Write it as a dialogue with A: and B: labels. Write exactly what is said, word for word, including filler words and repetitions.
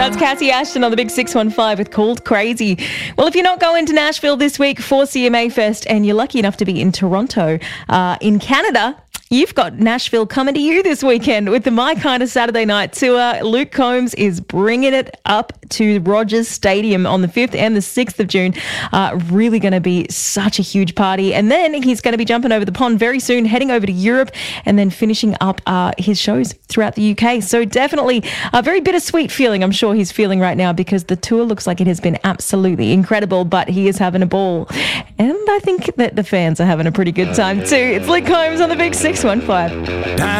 A: That's Cassie Ashton on the Big six one five with Called Crazy. Well, if you're not going to Nashville this week for C M A Fest and you're lucky enough to be in Toronto, uh, in Canada, you've got Nashville coming to you this weekend with the My Kind of Saturday Night Tour. Luke Combs is bringing it up to Rogers Stadium on the fifth and the sixth of June. Uh, really going to be such a huge party. And then he's going to be jumping over the pond very soon, heading over to Europe and then finishing up uh, his shows throughout the U K. So definitely a very bittersweet feeling I'm sure he's feeling right now, because the tour looks like it has been absolutely incredible, but he is having a ball. And I think that the fans are having a pretty good time too. It's Luke Combs on the Big six one five.